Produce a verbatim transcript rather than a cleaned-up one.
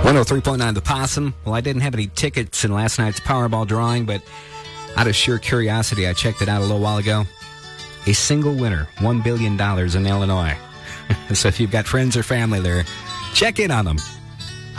one oh three point nine The Possum. Well, I didn't have any tickets in last night's Powerball drawing, but out of sheer curiosity, I checked it out a little while ago. A single winner, one billion dollars in Illinois. So if you've got friends or family there, check in on them.